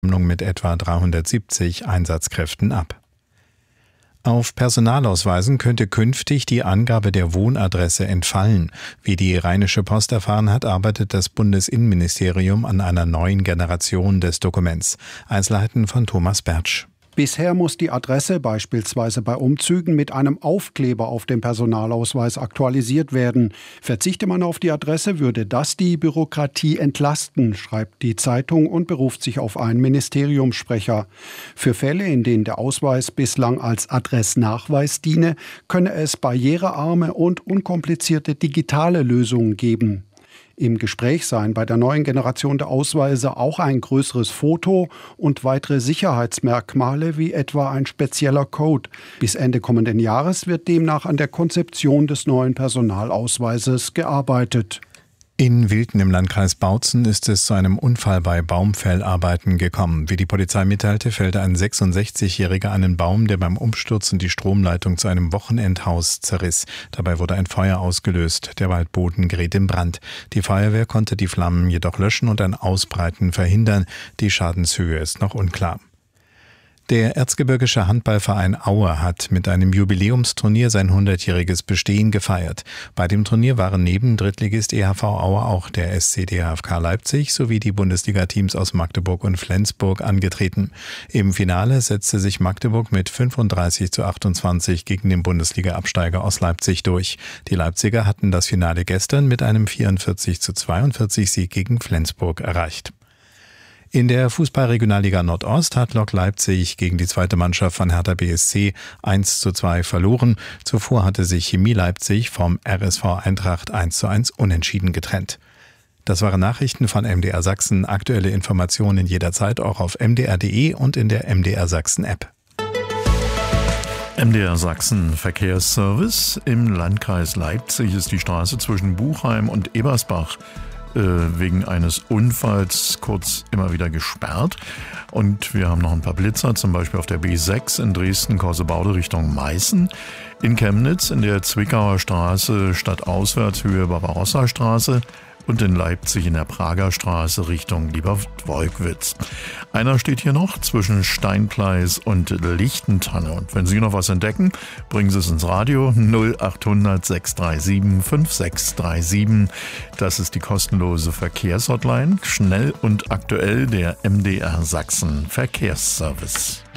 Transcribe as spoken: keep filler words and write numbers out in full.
mit etwa dreihundertsiebzig Einsatzkräften ab. Auf Personalausweisen könnte künftig die Angabe der Wohnadresse entfallen. Wie die Rheinische Post erfahren hat, arbeitet das Bundesinnenministerium an einer neuen Generation des Dokuments. Einzelheiten von Thomas Bertsch. Bisher muss die Adresse beispielsweise bei Umzügen mit einem Aufkleber auf dem Personalausweis aktualisiert werden. Verzichte man auf die Adresse, würde das die Bürokratie entlasten, schreibt die Zeitung und beruft sich auf einen Ministeriumssprecher. Für Fälle, in denen der Ausweis bislang als Adressnachweis diene, könne es barrierearme und unkomplizierte digitale Lösungen geben. Im Gespräch seien bei der neuen Generation der Ausweise auch ein größeres Foto und weitere Sicherheitsmerkmale wie etwa ein spezieller Code. Bis Ende kommenden Jahres wird demnach an der Konzeption des neuen Personalausweises gearbeitet. In Wilten im Landkreis Bautzen ist es zu einem Unfall bei Baumfellarbeiten gekommen. Wie die Polizei mitteilte, fällte ein sechsundsechzigjähriger einen Baum, der beim Umstürzen die Stromleitung zu einem Wochenendhaus zerriss. Dabei wurde ein Feuer ausgelöst. Der Waldboden geriet in Brand. Die Feuerwehr konnte die Flammen jedoch löschen und ein Ausbreiten verhindern. Die Schadenshöhe ist noch unklar. Der Erzgebirgische Handballverein Aue hat mit einem Jubiläumsturnier sein hundertjähriges Bestehen gefeiert. Bei dem Turnier waren neben Drittligist E H V Aue auch der S C D H F K Leipzig sowie die Bundesliga-Teams aus Magdeburg und Flensburg angetreten. Im Finale setzte sich Magdeburg mit fünfunddreißig zu achtundzwanzig gegen den Bundesliga-Absteiger aus Leipzig durch. Die Leipziger hatten das Finale gestern mit einem vierundvierzig zu zweiundvierzig Sieg gegen Flensburg erreicht. In der Fußball-Regionalliga Nordost hat Lok Leipzig gegen die zweite Mannschaft von Hertha B S C eins zu zwei verloren. Zuvor hatte sich Chemie Leipzig vom R S V Eintracht eins zu eins unentschieden getrennt. Das waren Nachrichten von M D R Sachsen. Aktuelle Informationen jederzeit auch auf m d r punkt d e und in der M D R Sachsen App. M D R Sachsen Verkehrsservice. Im Landkreis Leipzig ist die Straße zwischen Buchheim und Ebersbach wegen eines Unfalls kurz immer wieder gesperrt. Und wir haben noch ein paar Blitzer, zum Beispiel auf der B sechs in Dresden-Korsebaude Richtung Meißen. In Chemnitz in der Zwickauer Straße stadtauswärts Höhe Barbarossa-Straße und in Leipzig in der Prager Straße Richtung Liebertwolkwitz. Einer steht hier noch zwischen Steingleis und Lichtentanne. Und wenn Sie noch was entdecken, bringen Sie es ins Radio null achthundert sechs drei sieben fünf sechs drei sieben. Das ist die kostenlose Verkehrshotline. Schnell und aktuell der M D R Sachsen Verkehrsservice.